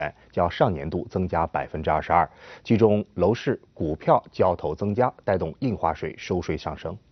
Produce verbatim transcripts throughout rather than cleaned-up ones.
较上年度增加百分之二十二，其中楼市、股票交投增加，带动印花税收税上升。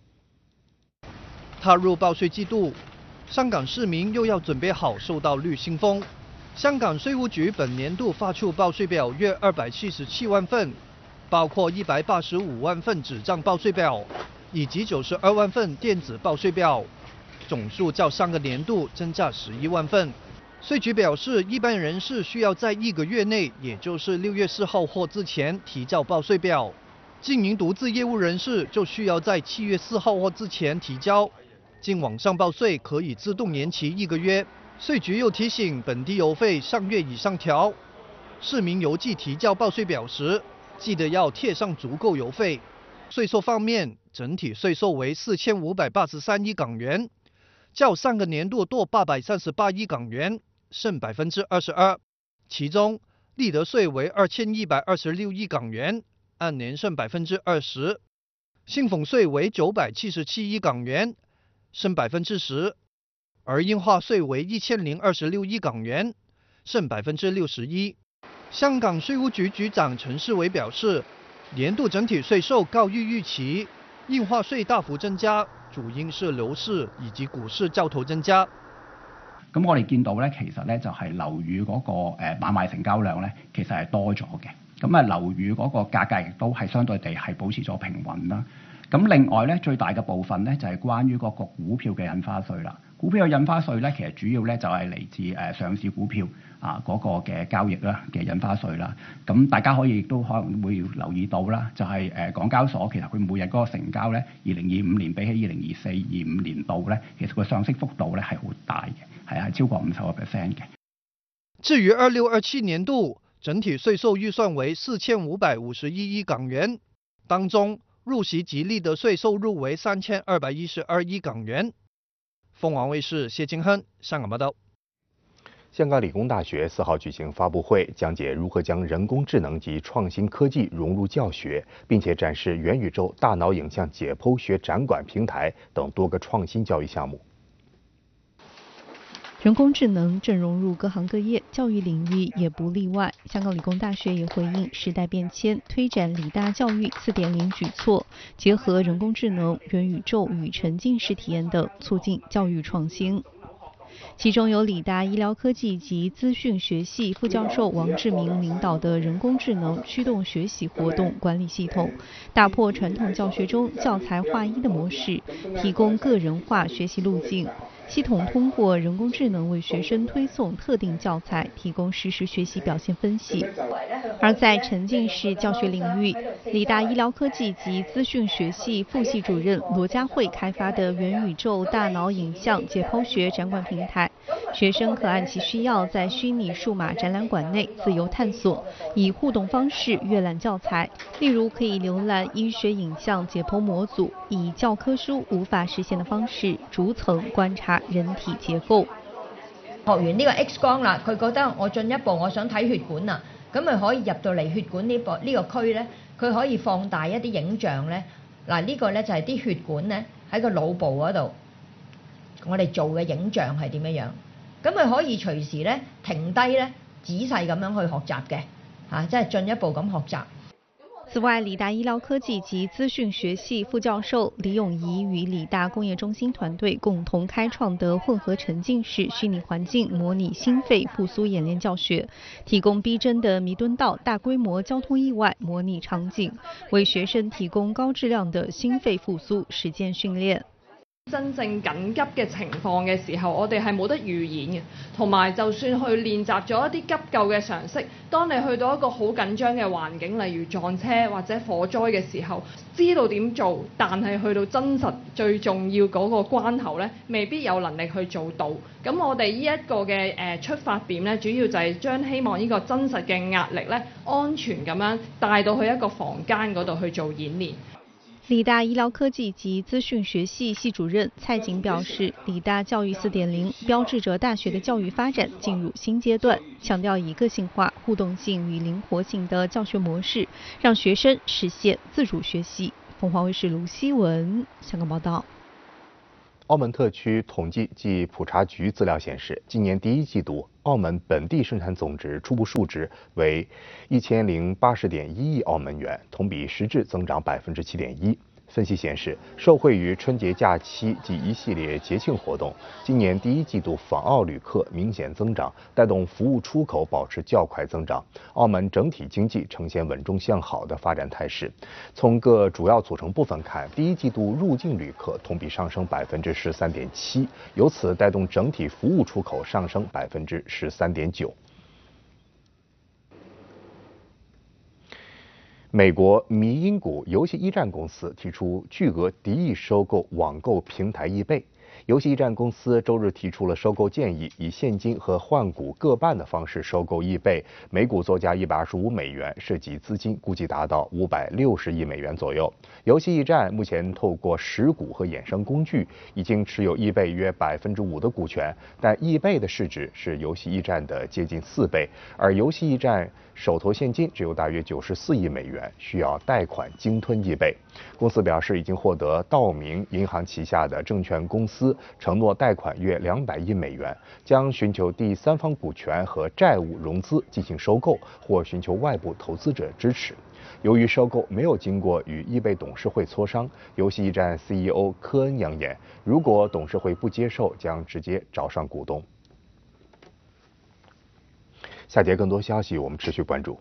踏入报税季度，香港市民又要准备好受到绿信风。香港税务局本年度发出报税表约二百七十七万份，包括一百八十五万份纸张报税表，以及九十二万份电子报税表，总数较上个年度增加十一万份。税局表示，一般人士需要在一个月内，也就是六月四号或之前提交报税表；经营独自业务人士就需要在七月四号或之前提交。经网上报税可以自动延期一个月。税局又提醒，本地邮费上月以上调，市民邮寄提交报税表时，记得要贴上足够邮费。税收方面，整体税收为四千五百八十三亿港元，较上个年度多八百三十八亿港元，升百分之二十二。其中，利得税为二千一百二十六亿港元，按年升百分之二十；薪俸税为九百七十七亿港元，升百分之十。而印花税为一千零二十六亿港元，升百分之六十一。香港税务局局长陈世伟表示，年度整体税收高于預期，印花税大幅增加，主因是樓市以及股市交投增加。 咁我哋見到咧，其實咧就係樓宇嗰個誒買賣成交量咧，其實係多咗嘅。咁啊樓宇嗰個價格亦都係相對地係保持咗平穩啦。咁另外咧，最大嘅部分咧就係關於嗰個股票嘅印花稅啦。股票嘅印花稅咧，其實主要咧就係嚟自誒上市股票啊嗰個嘅交易啦嘅印花稅啦。咁大家可以亦都可能會留意到啦，就係誒港交所其實佢每日嗰個成交咧，二零二五年比起二零二四、二五年度咧，其實個上升幅度咧係好大嘅，係係超過五十個 percent 嘅。 至於二六二七年度整體稅收預算為四千五百五十一億港元，當中入息及利得稅收入為三千二百一十二億港元。鳳凰衛視謝金亨香港報道。 香港理工大學四號舉行發布會，講解如何將人工智能及創新科技融入教學，並且展示元宇宙大腦影像解剖學展館平台等多個創新教育項目。 人工智能正融入各行各業，教育領域也不例外。香港理工大學也回應時代變遷，推展理大教育四點零舉措，結合人工智能、元宇宙與沉浸式體驗等，促進教育創新。其中由理大醫療科技及資訊學系副教授王志明領導的人工智能驅動學習活動管理系統，打破傳統教學中教材劃一的模式，提供個人化學習路徑。系統通過人工智能為學生推送特定教材，提供實時學習表現分析。而在沉浸式教學領域，理大醫療科技及資訊學系副系主任羅家慧開發的元宇宙大腦影像解剖學展館平台，學生可按其需要在虛擬數碼展覽館內自由探索，以互動方式閱覽教材。例如可以瀏覽醫學影像解剖模組，以教科書無法實現的方式逐層觀察人體結構。 學完呢個 X 光啦，佢覺得我進一步我想睇血管啊，咁咪可以入到嚟血管呢個呢個區呢，佢可以放大一啲影像呢。嗱、這、呢個呢就係啲血管呢喺個腦部嗰度，我哋做嘅影像係點樣樣，咁咪可以隨時呢停低呢，仔細咁樣去學習嘅，嚇、啊，即係進一步咁學習。 此外，理大醫療科技及資訊學系副教授李永儀與理大工業中心團隊共同開創的混合沉浸式虛擬環境模擬心肺復甦演練教學，提供逼真的彌敦道大規模交通意外模擬場景，為學生提供高質量的心肺復甦實踐訓練。 真正緊急嘅情況嘅時候，我哋係冇得預演嘅，同埋就算去練習咗一啲急救嘅常識，當你去到一個好緊張嘅環境，例如撞車或者火災嘅時候，知道點做，但係去到真實最重要嗰個關頭呢，未必有能力去做到。咁我哋呢一個嘅誒出發點呢，主要就係將希望呢個真實嘅壓力呢，安全咁樣帶到去一個房間嗰度去做演練。 理大醫療科技及資訊學系系主任蔡景表示，理大教育 四點零 標誌着大學的教育發展進入新階段，強調以個性化、互動性與靈活性的教學模式，讓學生實現自主學習。鳳凰衛視盧希文香港報道。 澳門特區統計及普查局資料顯示，今年第一季度， 澳门本地生产总值初步数值为一千零八十点一亿澳门元，同比实质增长百分之七点一。分析显示，受惠于春节假期及一系列节庆活动，今年第一季度访澳旅客明显增长，带动服务出口保持较快增长。澳门整体经济呈现稳中向好的发展态势。从各主要组成部分看，第一季度入境旅客同比上升百分之十三点七，由此带动整体服务出口上升百分之十三点九。美国迷因股游戏驿站公司提出巨额敌意收购网购平台易贝。游戏驿站公司周日提出了收购建议，以现金和换股各半的方式收购易贝，每股作价一百二十五美元，涉及资金估计达到五百六十亿美元左右。游戏驿站目前透过实股和衍生工具，已经持有易贝约百分之五的股权，但易贝的市值是游戏驿站的接近四倍，而游戏驿站手头现金只有大约九十四亿美元，需要贷款鲸吞易贝。公司表示，已经获得道明银行旗下的证券公司承诺贷款约两百亿美元，将寻求第三方股权和债务融资进行收购，或寻求外部投资者支持。由于收购没有经过与易贝董事会磋商，游戏驿站 C E O 科恩扬言，如果董事会不接受，将直接找上股东。下节更多消息，我们持续关注。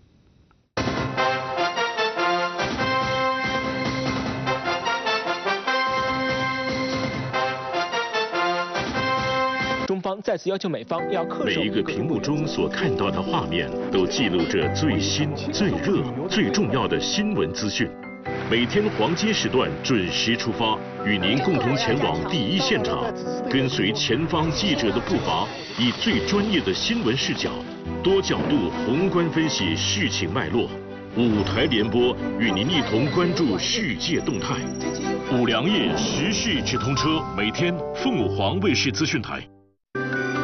中方再次要求美方要恪守每一个屏幕中所看到的画面，都记录着最新、最热、最重要的新闻资讯。每天黄金时段准时出发，与您共同前往第一现场，跟随前方记者的步伐，以最专业的新闻视角，多角度宏观分析事情脉络。五台联播与您一同关注世界动态。五粮液时事直通车，每天凤凰卫视资讯台。